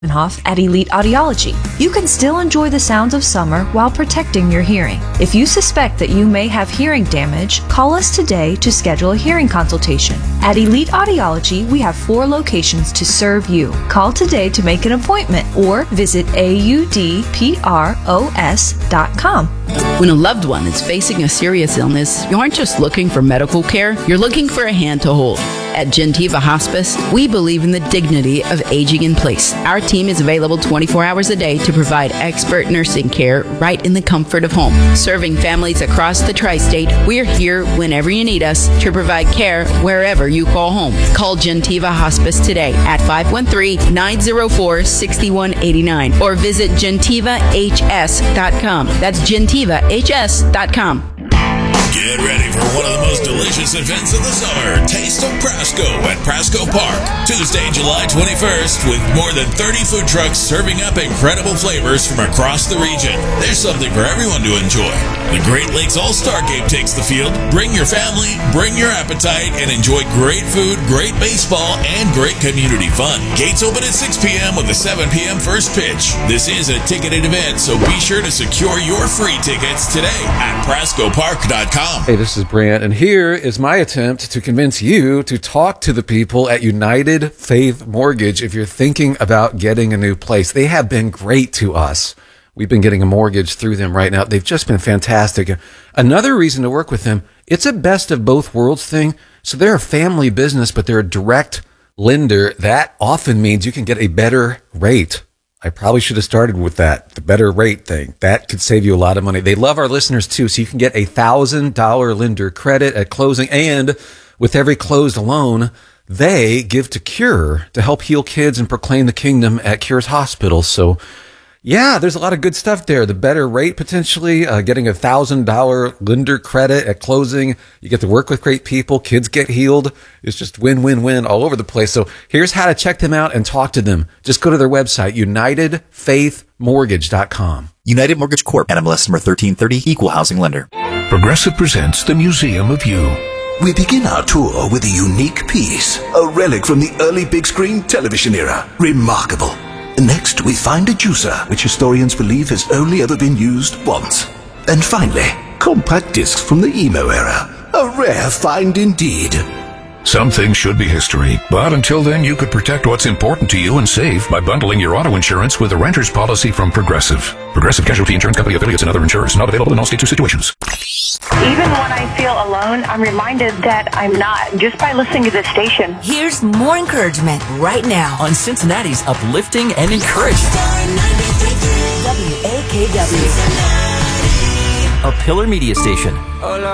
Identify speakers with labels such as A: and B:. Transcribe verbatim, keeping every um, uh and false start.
A: Hoff at Elite Audiology. You can still enjoy the sounds of summer while protecting your hearing. If you suspect that you may have hearing damage, call us today to schedule a hearing consultation. At Elite Audiology, we have four locations to serve you. Call today to make an appointment or visit A U D P R O S dot com.
B: When a loved one is facing a serious illness, you aren't just looking for medical care, you're looking for a hand to hold. At Gentiva Hospice, we believe in the dignity of aging in place. Our team is available twenty-four hours a day to provide expert nursing care right in the comfort of home. Serving families across the tri-state, we're here whenever you need us to provide care wherever you call home. Call Gentiva Hospice today at five one three, nine zero four, six one eight nine or visit gentiva h s dot com. That's gentiva h s dot com.
C: Get ready for one of the most delicious events of the summer. Taste of Prasco at Prasco Park. Tuesday, July twenty-first, with more than thirty food trucks serving up incredible flavors from across the region. There's something for everyone to enjoy. The Great Lakes All-Star Game takes the field. Bring your family, bring your appetite, and enjoy great food, great baseball, and great community fun. Gates open at six p.m. with a seven p.m. first pitch. This is a ticketed event, so be sure to secure your free tickets today at prasco park dot com.
D: Hey, this is Brant, and here is my attempt to convince you to talk to the people at United Faith Mortgage if you're thinking about getting a new place. They have been great to us. We've been getting a mortgage through them right now. They've just been fantastic. Another reason to work with them, it's a best of both worlds thing. So they're a family business, but they're a direct lender. That often means you can get a better rate. I probably should have started with that, the better rate thing. That could save you a lot of money. They love our listeners too, so you can get a one thousand dollars lender credit at closing. And with every closed loan, they give to Cure to help heal kids and proclaim the kingdom at Cure's hospitals. So yeah, there's a lot of good stuff there. The better rate potentially, uh, getting a one thousand dollars lender credit at closing. You get to work with great people. Kids get healed. It's just win, win, win all over the place. So here's how to check them out and talk to them. Just go to their website, united faith mortgage dot com.
E: United Mortgage Corp. N M L S number thirteen thirty, Equal Housing Lender.
F: Progressive presents the Museum of You.
G: We begin our tour with a unique piece, a relic from the early big screen television era. Remarkable. Next, we find a juicer, which historians believe has only ever been used once. And finally, compact discs from the emo era. A rare find indeed.
F: Some things should be history, but until then you could protect what's important to you and save by bundling your auto insurance with a renter's policy from Progressive. Progressive Casualty Insurance Company affiliates and other insurers. Not available in all states or situations.
H: Even when I feel alone, I'm reminded that I'm not, just by listening to this station.
I: Here's more encouragement right now
J: on Cincinnati's uplifting and encouraging
I: W A K W,
J: a Pillar Media station.